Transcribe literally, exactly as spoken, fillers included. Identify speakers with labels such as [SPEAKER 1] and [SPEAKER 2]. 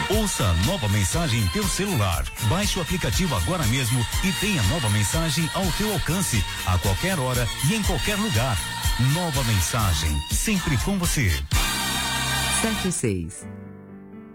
[SPEAKER 1] Ouça a nova mensagem em teu celular. Baixe o aplicativo agora mesmo e tenha nova mensagem ao teu alcance, a qualquer hora e em qualquer lugar. Nova mensagem, sempre com você.
[SPEAKER 2] Sete seis.